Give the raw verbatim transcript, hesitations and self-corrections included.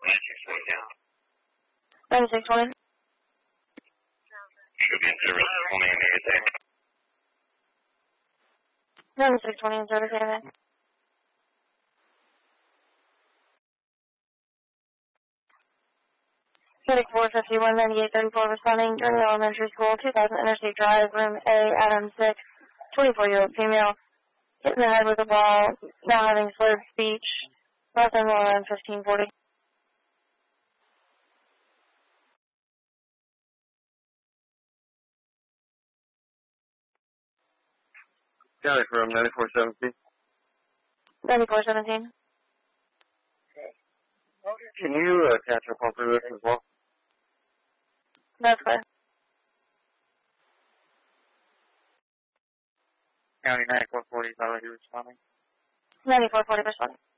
ninety-six twenty. Should be in service twenty and eight. ninety-six twenty in service, anyway. Medic four fifty-one ninety-eight thirty-four responding during the elementary school, two thousand Interstate Drive, room A, Adam six, twenty-four-year-old female, hit in the head with a ball, now having slurred speech, last time around fifteen forty. County from ninety-four seventeen. ninety-four seventeen. Can you uh, catch up on through this as well? That's clear. County ninety-four forty is already responding. ninety-four forty responding.